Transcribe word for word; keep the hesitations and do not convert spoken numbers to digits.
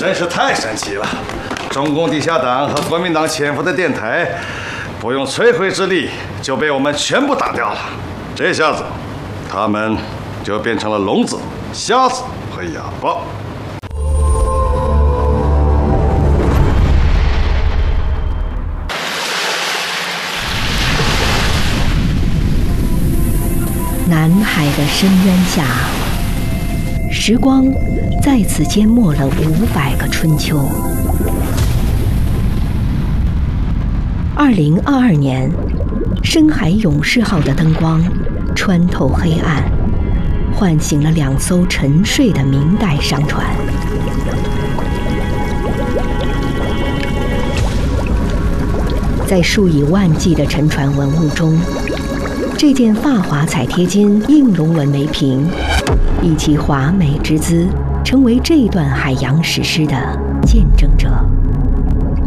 真是太神奇了！中共地下党和国民党潜伏的电台，不用摧毁之力就被我们全部打掉了。这下子，他们就变成了聋子、瞎子和哑巴。 南海的深渊下，时光再次淹没了五百个春秋。二零二二年，深海勇士号的灯光穿透黑暗，唤醒了两艘沉睡的明代商船。在数以万计的沉船文物中，这件发华彩贴金映龙纹梅瓶，以其华美之姿，成为这段海洋史诗的见证者。